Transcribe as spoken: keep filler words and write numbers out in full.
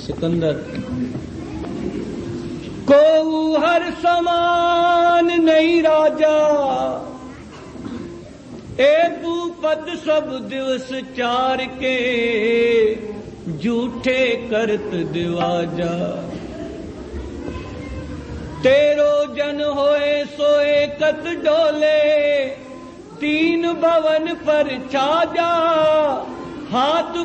सिकंदर को हर समान नहीं राजा, ए भूपत सब दिवस चार के, झूठे करत दिवाजा। तेरो जन होए सोए कत डोले, तीन भवन पर छाजा, हाथ